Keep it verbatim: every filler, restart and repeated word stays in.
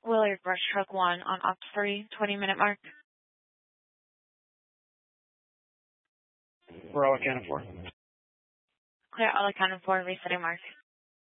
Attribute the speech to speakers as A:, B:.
A: Willard Brush Truck one on Opt three, twenty minute mark.
B: We're all accounted for.
A: Clear all accounted for, resetting mark.